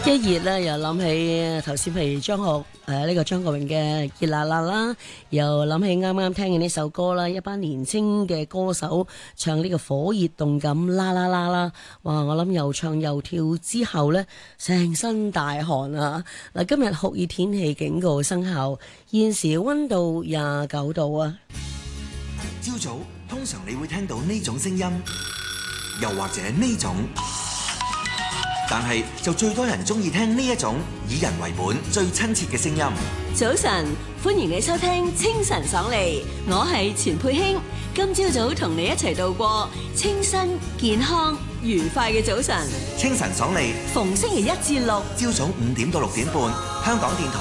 一熱咧，又諗起頭先，譬如張國榮嘅《熱辣辣》啦，又諗起啱啱聽嘅呢首歌啦，一班年青嘅歌手唱呢個火熱動感啦啦啦啦，哇！我諗又唱又跳之後呢，成身大汗啊！嗱，今日酷熱天氣警告生效，現時溫度29度啊！ 朝早通常你會聽到呢種聲音，又或者呢種。但係就最多人中意聽呢一種以人為本、最親切嘅聲音。 早晨，歡迎你收聽清晨爽利，我係錢佩卿。今朝早同你一齊度過清新、健康、愉快嘅早晨。 清晨爽利， 逢星期一至六， 朝早5點到6點半，香港電台